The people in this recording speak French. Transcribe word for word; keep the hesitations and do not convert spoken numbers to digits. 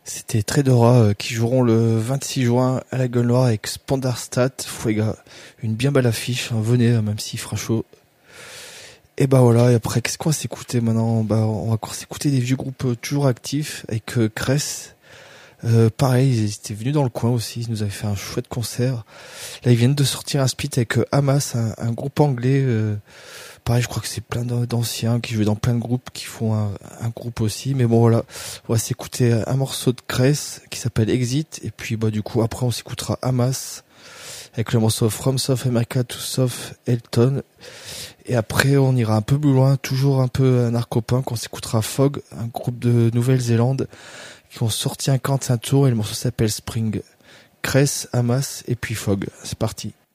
C'était Tredora euh, qui joueront le vingt-six juin à la Gueule Noire avec Spandarstat, Fuega. Une bien belle affiche, hein, venez, hein, même s'il fera chaud. Et bah voilà, et après, qu'est-ce qu'on va s'écouter maintenant? Bah, on va encore s'écouter des vieux groupes euh, toujours actifs avec euh, Cress. Euh, pareil, ils étaient venus dans le coin aussi, ils nous avaient fait un chouette concert. Là, ils viennent de sortir un split avec euh, Hamas, un, un groupe anglais. Euh, pareil, je crois que c'est plein d'anciens qui jouent dans plein de groupes, qui font un, un groupe aussi. Mais bon, voilà, on va s'écouter un morceau de Cress qui s'appelle Exit. Et puis, bah, du coup, après, on s'écoutera Hamas avec le morceau From South America to South Elton. Et après, on ira un peu plus loin, toujours un peu anarcho-punk. On s'écoutera Fog, un groupe de Nouvelle-Zélande qui ont sorti un quarante-cinq tours et le morceau s'appelle Spring. Cress, Hamas et puis Fog. C'est parti.